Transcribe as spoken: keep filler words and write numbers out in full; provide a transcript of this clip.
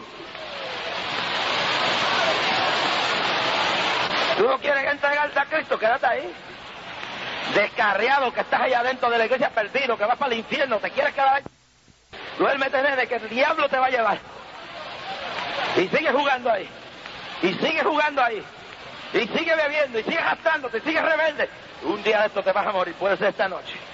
¿Tú no quieres entregarte a Cristo? Quédate ahí. Descarriado que estás allá adentro de la iglesia perdido, que vas para el infierno, te quieres quedar ahí. Duérmete, nene, que el diablo te va a llevar. Y sigue jugando ahí. Y sigue jugando ahí. Y sigue bebiendo, y sigue gastándote, y sigue rebelde. Un día de esto te vas a morir, puede ser esta noche.